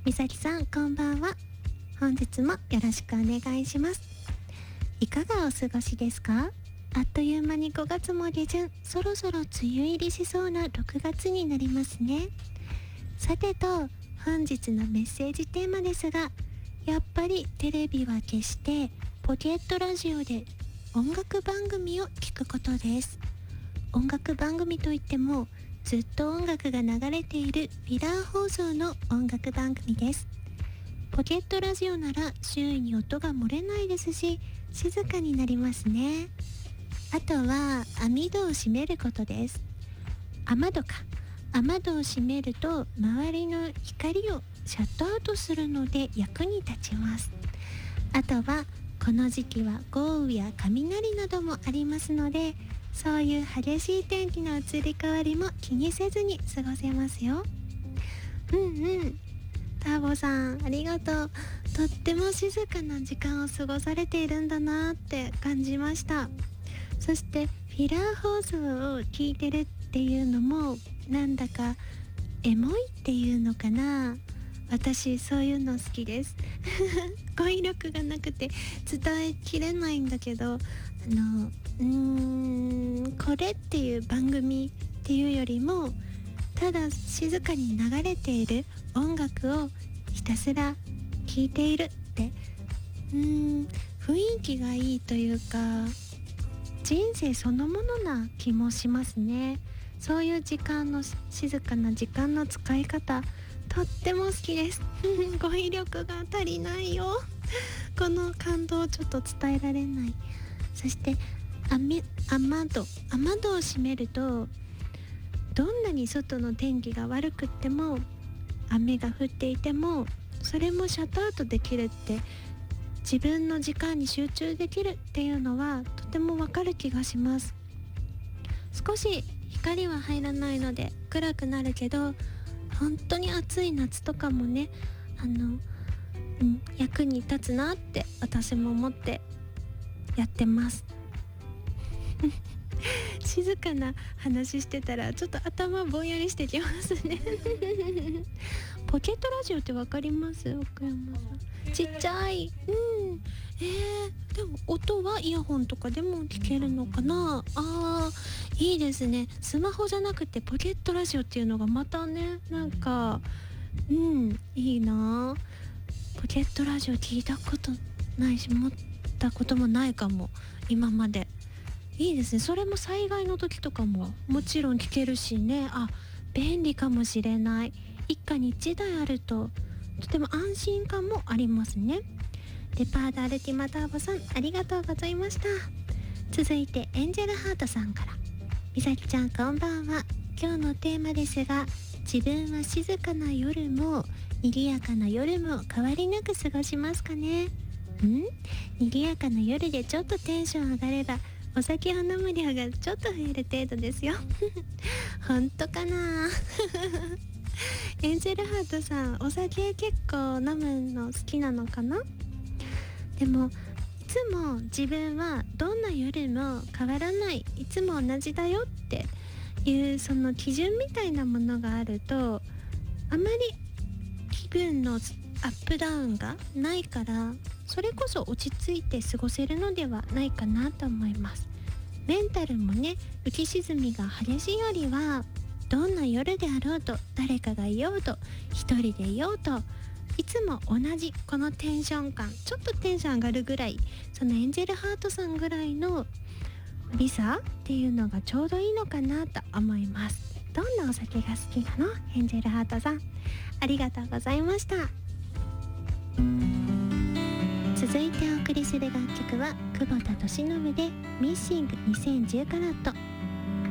みさきさんこんばんは。本日もよろしくお願いします。いかがお過ごしですか？あっという間に5月も下旬、そろそろ梅雨入りしそうな6月になりますね。さてと、本日のメッセージテーマですが、やっぱりテレビは消してポケットラジオで音楽番組を聞くことです。音楽番組といってもずっと音楽が流れているミラー放送の音楽番組です。ポケットラジオなら周囲に音が漏れないですし、静かになりますね。あとは網戸を閉めることです。雨戸を閉めると周りの光をシャットアウトするので役に立ちます。あとはこの時期は豪雨や雷などもありますので、そういう激しい天気の移り変わりも気にせずに過ごせますよ。ターボさんありがとう。とっても静かな時間を過ごされているんだなって感じました。そしてフィラー放送を聞いてるっていうのもなんだかエモいっていうのかな。私そういうの好きです語彙力がなくて伝えきれないんだけど、これっていう番組っていうよりも、ただ静かに流れている音楽をひたすら聴いているって雰囲気がいいというか、人生そのものな気もしますね。そういう時間の静かな時間の使い方とっても好きです語彙力が足りないよこの感動をちょっと伝えられない。そして雨戸を閉めると、どんなに外の天気が悪くっても雨が降っていてもそれもシャットアウトできるって、自分の時間に集中できるっていうのはとてもわかる気がします。少し光は入らないので暗くなるけど、本当に暑い夏とかもね、役に立つなって私も思ってやってます静かな話してたらちょっと頭ぼんやりしてきますねポケットラジオってわかります？奥山さんちっちゃい。でも音はイヤホンとかでも聞けるのかな。いいですね。スマホじゃなくてポケットラジオっていうのがまたね、なんかいいな。ポケットラジオ聞いたことないし持ったこともないかも今まで。いいですね。それも災害の時とかももちろん聞けるしね。便利かもしれない。一家に一台あるととても安心感もありますね。デパートアルティマターボさんありがとうございました。続いてエンジェルハートさんから、みさきちゃんこんばんは。今日のテーマですが、自分は静かな夜も賑やかな夜も変わりなく過ごしますかね。賑やかな夜でちょっとテンション上がればお酒を飲む量がちょっと増える程度ですよ本当かなエンジェルハートさん、お酒結構飲むの好きなのかな。でもいつも自分はどんな夜も変わらない、いつも同じだよっていうその基準みたいなものがあると、あまり気分のアップダウンがないから、それこそ落ち着いて過ごせるのではないかなと思います。メンタルもね、浮き沈みが激しいよりは、どんな夜であろうと、誰かがいようと、一人でいようと、いつも同じこのテンション感、ちょっとテンション上がるぐらい、そのエンジェルハートさんぐらいのリサっていうのがちょうどいいのかなと思います。どんなお酒が好きなの？エンジェルハートさんありがとうございました。続いてお送りする楽曲は久保田利伸でミッシング2010カラット。